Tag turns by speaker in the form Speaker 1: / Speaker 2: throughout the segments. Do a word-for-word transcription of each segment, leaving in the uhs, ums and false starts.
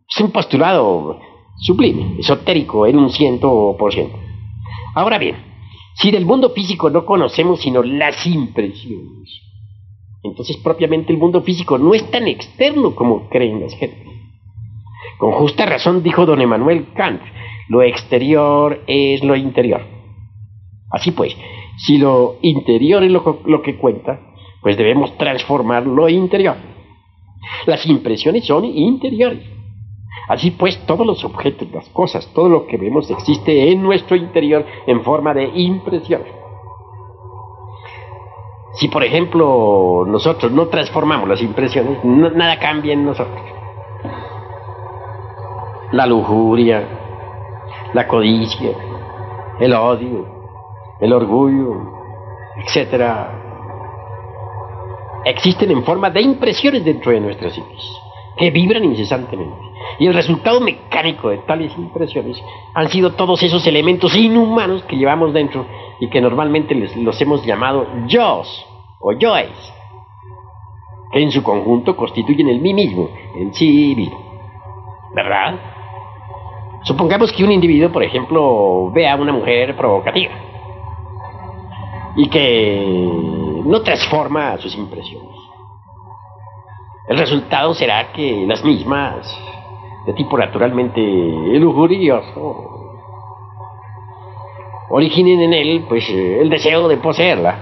Speaker 1: Es un postulado sublime, esotérico en un ciento por ciento. Ahora bien, si del mundo físico no conocemos sino las impresiones, entonces propiamente el mundo físico no es tan externo como creen las gentes. Con justa razón dijo don Emmanuel Kant, lo exterior es lo interior. Así pues, si lo interior es lo, lo que cuenta, pues debemos transformar lo interior. Las impresiones son interiores. Así pues, todos los objetos, las cosas, todo lo que vemos existe en nuestro interior en forma de impresión. Si, por ejemplo, nosotros no transformamos las impresiones, no, nada cambia en nosotros. La lujuria, la codicia, el odio, el orgullo, etcétera, existen en forma de impresiones dentro de nuestra psiquis, que vibran incesantemente. Y el resultado mecánico de tales impresiones han sido todos esos elementos inhumanos que llevamos dentro y que normalmente les, los hemos llamado yos o yoes, que en su conjunto constituyen el mí mismo, el sí mismo. ¿Verdad? Supongamos que un individuo, por ejemplo, ve a una mujer provocativa y que no transforma sus impresiones. El resultado será que las mismas, de tipo naturalmente lujurioso, originen en él pues el deseo de poseerla.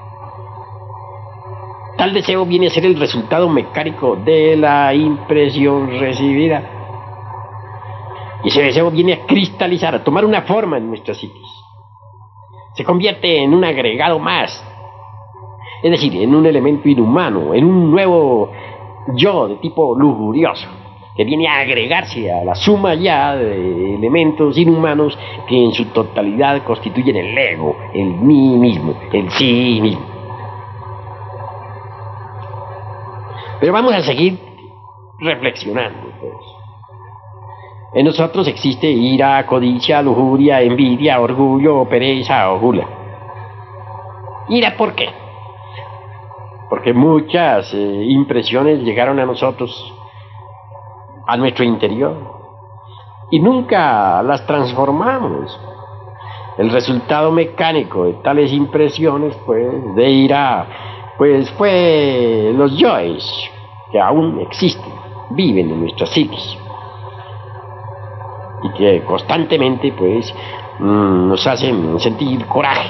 Speaker 1: Tal deseo viene a ser el resultado mecánico de la impresión recibida. Y ese deseo viene a cristalizar, a tomar una forma en nuestra psiquis. Se convierte en un agregado más, es decir, en un elemento inhumano, en un nuevo yo de tipo lujurioso, que viene a agregarse a la suma ya de elementos inhumanos que en su totalidad constituyen el ego, el mí mismo, el sí mismo. Pero vamos a seguir reflexionando, pues. En nosotros existe ira, codicia, lujuria, envidia, orgullo, pereza o gula. ¿Ira por qué? Porque muchas eh, impresiones llegaron a nosotros, a nuestro interior, y nunca las transformamos. El resultado mecánico de tales impresiones, pues, de ira, pues fue los yoes, que aún existen, viven en nuestra psiquis, y que constantemente, pues, mmm, nos hacen sentir coraje.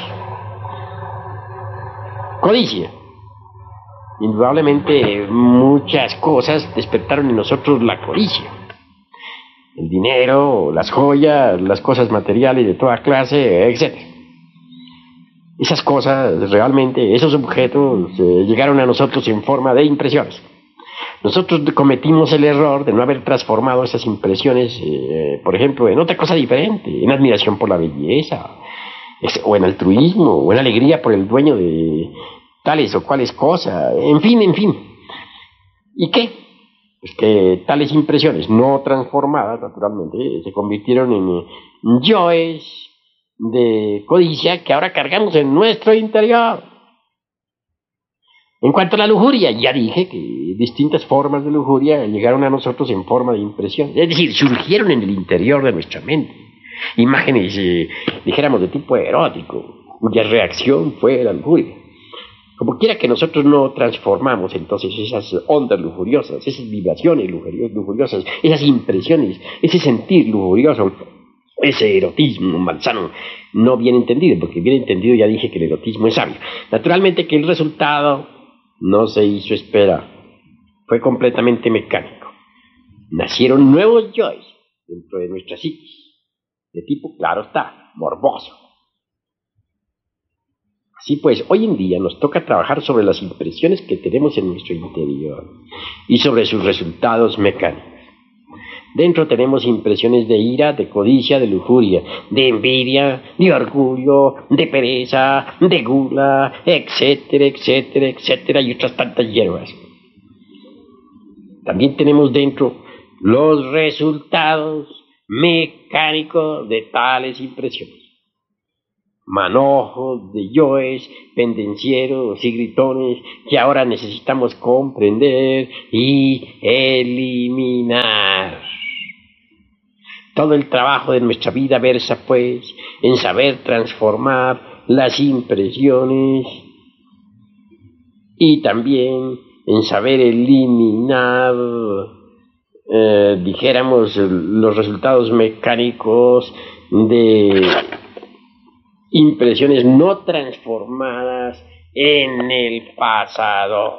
Speaker 1: Codicia. Indudablemente muchas cosas despertaron en nosotros la codicia. El dinero, las joyas, las cosas materiales de toda clase, etcétera. Esas cosas realmente, esos objetos eh, llegaron a nosotros en forma de impresiones. Nosotros cometimos el error de no haber transformado esas impresiones, eh, por ejemplo, en otra cosa diferente, en admiración por la belleza, o en altruismo, o en alegría por el dueño de tales o cuales cosas, en fin, en fin. ¿Y qué? Pues que tales impresiones no transformadas, naturalmente, se convirtieron en yoes de codicia que ahora cargamos en nuestro interior. En cuanto a la lujuria, ya dije que distintas formas de lujuria llegaron a nosotros en forma de impresión, es decir, surgieron en el interior de nuestra mente. Imágenes, eh, dijéramos, de tipo erótico, cuya reacción fue la lujuria. Como quiera que nosotros no transformamos entonces esas ondas lujuriosas, esas vibraciones lujuriosas, esas impresiones, ese sentir lujurioso, ese erotismo malsano, no bien entendido, porque bien entendido ya dije que el erotismo es sabio. Naturalmente que el resultado no se hizo esperar, fue completamente mecánico. Nacieron nuevos yoes dentro de nuestra psiquis, de tipo, claro está, morboso. Así pues, hoy en día nos toca trabajar sobre las impresiones que tenemos en nuestro interior y sobre sus resultados mecánicos. Dentro tenemos impresiones de ira, de codicia, de lujuria, de envidia, de orgullo, de pereza, de gula, etcétera, etcétera, etcétera, y otras tantas hierbas. También tenemos dentro los resultados mecánicos de tales impresiones. Manojos de yoes, pendencieros y gritones que ahora necesitamos comprender y eliminar. Todo el trabajo de nuestra vida versa, pues, en saber transformar las impresiones y también en saber eliminar, eh, dijéramos, los resultados mecánicos de impresiones no transformadas en el pasado.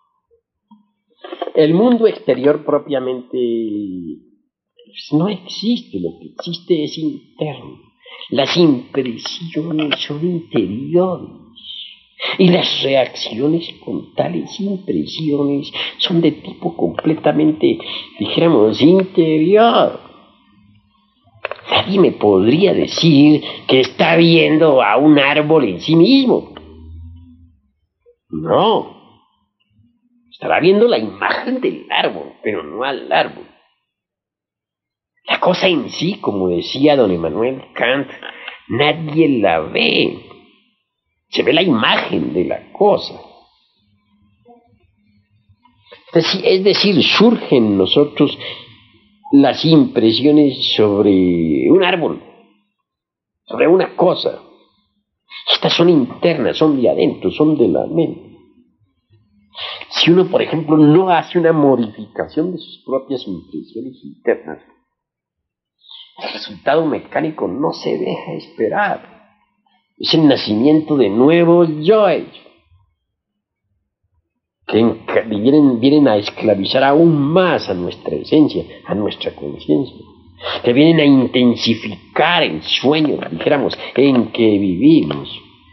Speaker 1: El mundo exterior propiamente pues, no existe, lo que existe es interno. Las impresiones son interiores y las reacciones con tales impresiones son de tipo completamente, dijéramos, interior. Nadie me podría decir que está viendo a un árbol en sí mismo. No. Estará viendo la imagen del árbol, pero no al árbol. La cosa en sí, como decía don Immanuel Kant, nadie la ve. Se ve la imagen de la cosa. Es decir, surgen en nosotros las impresiones sobre un árbol, sobre una cosa. Estas son internas, son de adentro, son de la mente. Si uno, por ejemplo, no hace una modificación de sus propias impresiones internas, el resultado mecánico no se deja esperar. Es el nacimiento de nuevos yoes que vienen, vienen a esclavizar aún más a nuestra esencia, a nuestra conciencia, que vienen a intensificar el sueño, dijéramos, en que vivimos.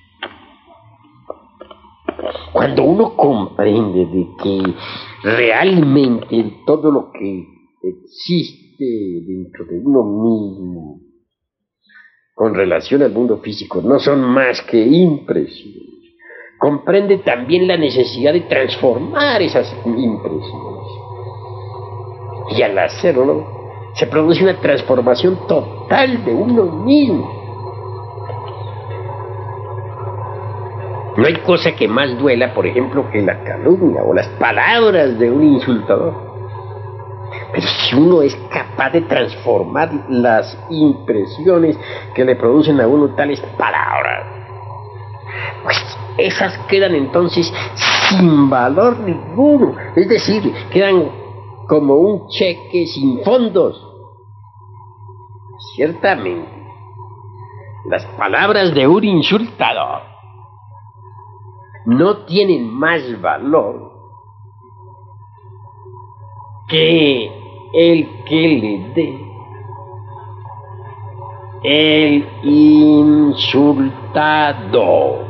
Speaker 1: Cuando uno comprende de que realmente todo lo que existe dentro de uno mismo con relación al mundo físico no son más que impresiones, comprende también la necesidad de transformar esas impresiones. Y al hacerlo, se produce una transformación total de uno mismo. No hay cosa que más duela, por ejemplo, que la calumnia o las palabras de un insultador. Pero si uno es capaz de transformar las impresiones que le producen a uno tales palabras, pues esas quedan entonces sin valor ninguno. Es decir, quedan como un cheque sin fondos. Ciertamente, las palabras de un insultador no tienen más valor que el que le dé el insultado.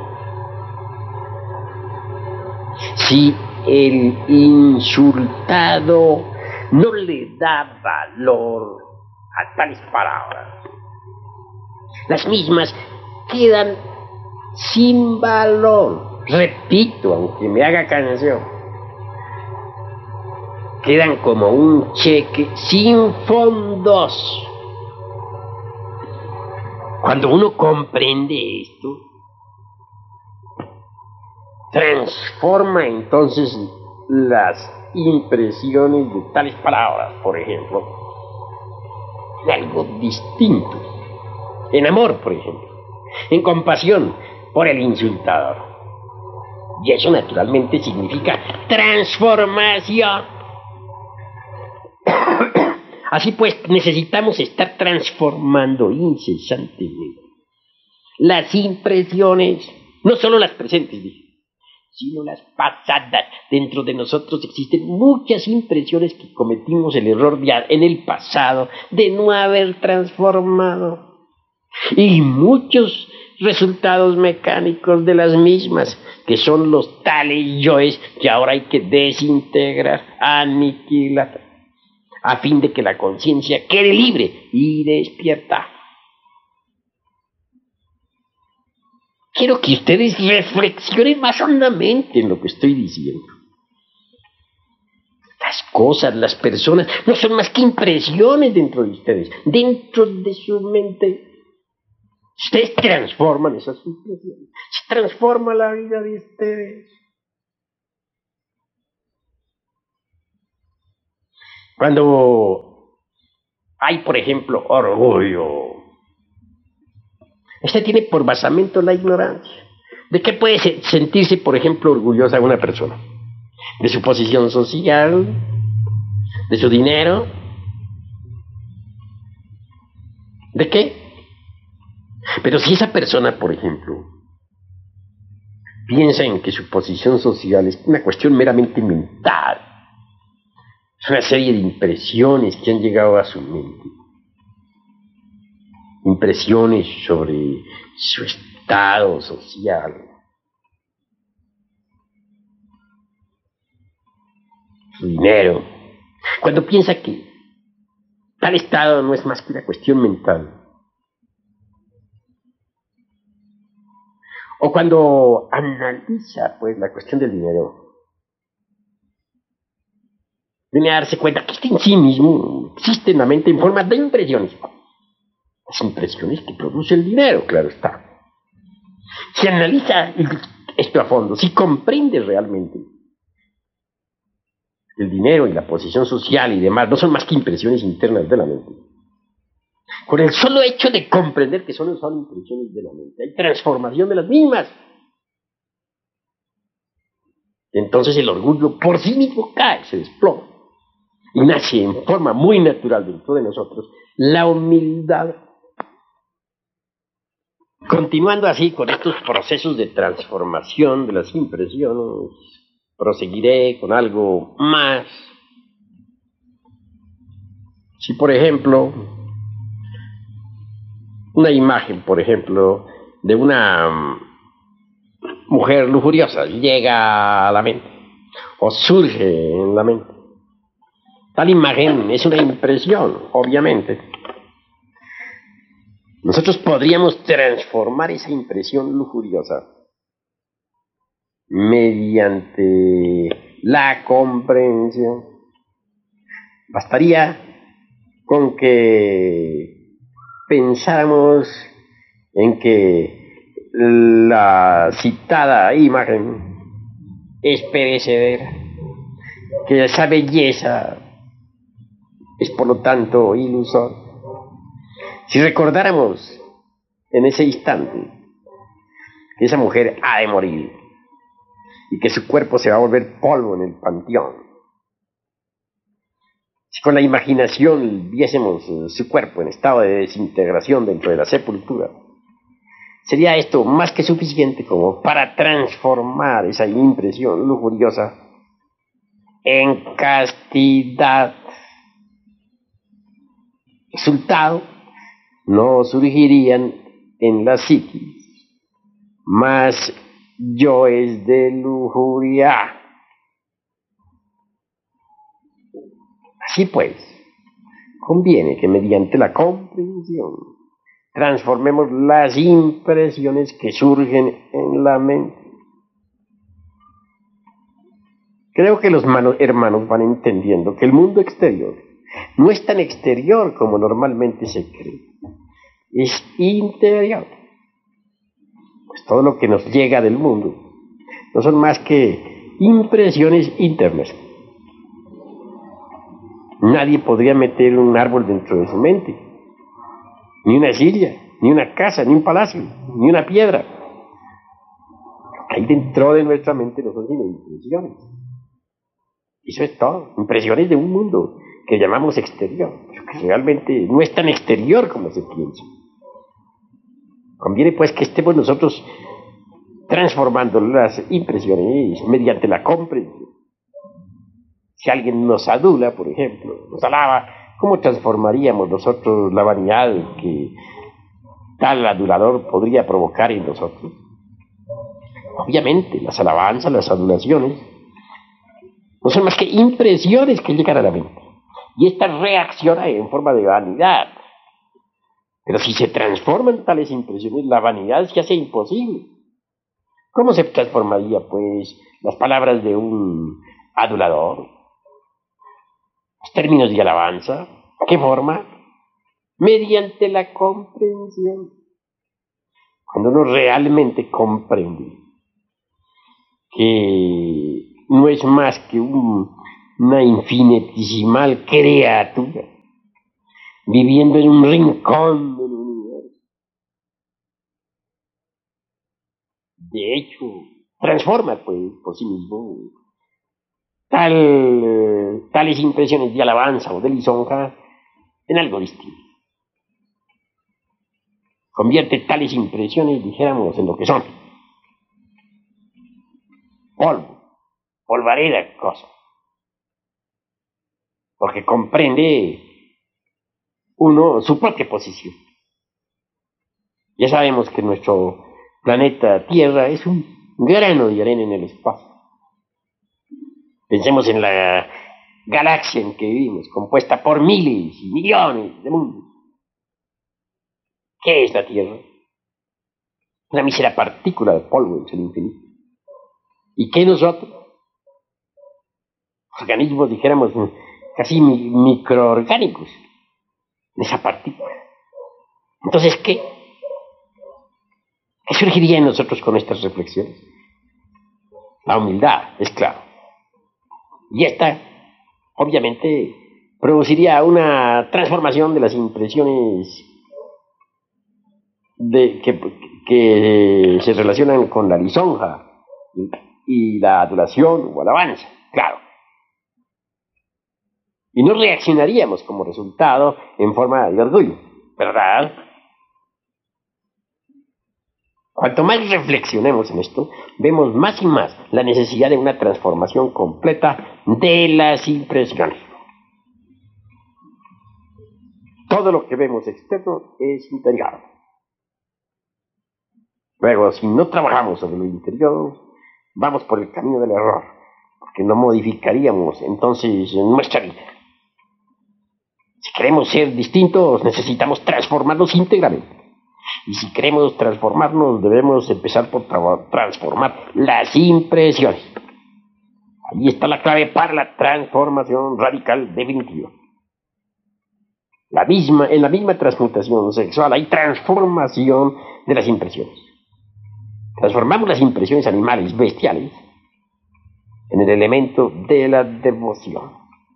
Speaker 1: Si el insultado no le da valor a tales palabras, las mismas quedan sin valor. Repito, aunque me haga canción, quedan como un cheque sin fondos. Cuando uno comprende esto, transforma entonces las impresiones de tales palabras, por ejemplo, en algo distinto. En amor, por ejemplo, en compasión por el insultador. Y eso naturalmente significa transformación. Así pues, necesitamos estar transformando incesantemente las impresiones, no solo las presentes, dije, sino las pasadas. Dentro de nosotros existen muchas impresiones que cometimos el error de, en el pasado de no haber transformado. Y muchos resultados mecánicos de las mismas, que son los tales yoes que ahora hay que desintegrar, aniquilar, a fin de que la conciencia quede libre y despierta. Quiero que ustedes reflexionen más hondamente en lo que estoy diciendo. Las cosas, las personas, no son más que impresiones dentro de ustedes, dentro de su mente. Ustedes transforman esas impresiones, se transforma la vida de ustedes. Cuando Hay, por ejemplo, orgullo. Este tiene por basamento la ignorancia. ¿De qué puede sentirse, por ejemplo, orgullosa una persona? ¿De su posición social? ¿De su dinero? ¿De qué? Pero si esa persona, por ejemplo, piensa en que su posición social es una cuestión meramente mental, es una serie de impresiones que han llegado a su mente, impresiones sobre su estado social, su dinero, cuando piensa que tal estado no es más que una cuestión mental, o cuando analiza pues la cuestión del dinero, viene a darse cuenta que este en sí mismo existe en la mente en forma de impresiones. Las impresiones que produce el dinero, claro está. Si analiza esto a fondo, si comprende realmente el dinero y la posición social y demás no son más que impresiones internas de la mente, con el solo hecho de comprender que solo son impresiones de la mente, hay transformación de las mismas. Entonces el orgullo por sí mismo cae, se desploma. Y nace en forma muy natural dentro de nosotros la humildad. Continuando así con estos procesos de transformación de las impresiones, proseguiré con algo más. Si por ejemplo, una imagen, por ejemplo, de una mujer lujuriosa llega a la mente, o surge en la mente, tal imagen es una impresión, obviamente. Nosotros podríamos transformar esa impresión lujuriosa mediante la comprensión. Bastaría con que pensáramos en que la citada imagen es perecedera, que esa belleza es por lo tanto ilusoria. Si recordáramos en ese instante que esa mujer ha de morir y que su cuerpo se va a volver polvo en el panteón, si con la imaginación viésemos su cuerpo en estado de desintegración dentro de la sepultura, sería esto más que suficiente como para transformar esa impresión lujuriosa en castidad. Resultado, no surgirían en la psiquis más yoes de lujuria. Así pues, conviene que mediante la comprensión transformemos las impresiones que surgen en la mente. Creo que los hermanos van entendiendo que el mundo exterior no es tan exterior como normalmente se cree, es interior. Pues todo lo que nos llega del mundo no son más que impresiones internas. Nadie podría meter un árbol dentro de su mente, ni una silla, ni una casa, ni un palacio, ni una piedra. Lo que hay dentro de nuestra mente no son sino impresiones. Eso es todo, impresiones de un mundo que llamamos exterior, pero que realmente no es tan exterior como se piensa. Conviene pues que estemos nosotros transformando las impresiones mediante la comprensión. Si alguien nos adula, por ejemplo, nos alaba, ¿cómo transformaríamos nosotros la vanidad que tal adulador podría provocar en nosotros? Obviamente, las alabanzas, las adulaciones, no son más que impresiones que llegan a la mente. Y esta reacciona en forma de vanidad. Pero si se transforman tales impresiones, la vanidad se hace imposible. ¿Cómo se transformaría, pues, las palabras de un adulador? Los términos de alabanza. ¿A qué forma? Mediante la comprensión. Cuando uno realmente comprende que no es más que un, una infinitesimal criatura viviendo en un rincón del universo. De hecho, transforma pues por sí mismo tal, eh, tales impresiones de alabanza o de lisonja en algo distinto. Convierte tales impresiones, dijéramos, en lo que son. Polvo, polvareda cosa. Porque comprende uno su propia posición. Ya sabemos que nuestro planeta Tierra es un grano de arena en el espacio. Pensemos en la galaxia en que vivimos, compuesta por miles y millones de mundos. ¿Qué es la Tierra? Una mísera partícula de polvo en el infinito. ¿Y qué nosotros? Organismos, dijéramos, casi mi microorgánicos de esa partícula. Entonces, ¿qué? ¿Qué surgiría en nosotros con estas reflexiones? La humildad, es claro. Y esta, obviamente, produciría una transformación de las impresiones de, que, que se relacionan con la lisonja y la adoración o alabanza, claro. Y no reaccionaríamos como resultado en forma de orgullo, ¿verdad? Cuanto más reflexionemos en esto, vemos más y más la necesidad de una transformación completa de las impresiones. Todo lo que vemos externo es interior. Luego, si no trabajamos sobre lo interior, vamos por el camino del error, porque no modificaríamos entonces nuestra vida. Si queremos ser distintos, necesitamos transformarnos íntegramente. Y si queremos transformarnos, debemos empezar por tra- transformar las impresiones. Ahí está la clave para la transformación radical definitiva. La misma, en la misma transmutación sexual hay transformación de las impresiones. Transformamos las impresiones animales, bestiales, en el elemento de la devoción.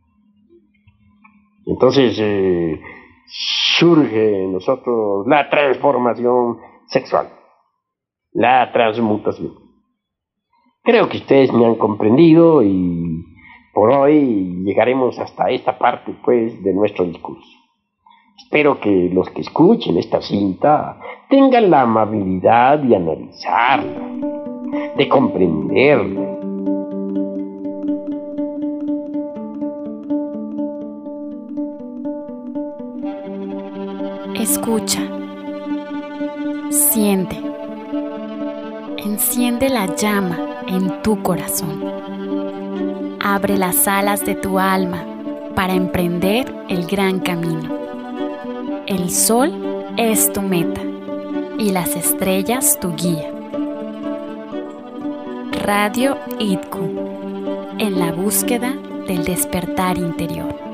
Speaker 1: Entonces eh, surge en nosotros la transformación sexual, la transmutación. Creo que ustedes me han comprendido y por hoy llegaremos hasta esta parte, pues, de nuestro discurso. Espero que los que escuchen esta cinta tengan la amabilidad de analizarla, de comprenderla.
Speaker 2: Escucha, siente, enciende la llama en tu corazón. Abre las alas de tu alma para emprender el gran camino. El sol es tu meta y las estrellas tu guía. Radio I T C U, en la búsqueda del despertar interior.